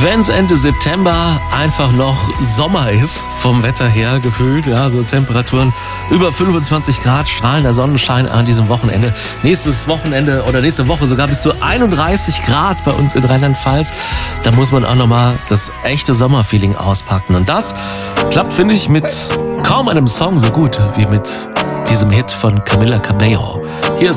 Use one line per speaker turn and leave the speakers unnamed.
wenn es Ende September einfach noch Sommer ist, vom Wetter her gefühlt, ja, so Temperaturen über 25 Grad, strahlender Sonnenschein an diesem Wochenende. Nächstes Wochenende oder nächste Woche sogar bis zu 31 Grad bei uns in Rheinland-Pfalz. Da muss man auch nochmal das echte Sommerfeeling auspacken. Und das klappt, finde ich, mit kaum einem Song so gut wie mit diesem Hit von Camila Cabello. Hier ist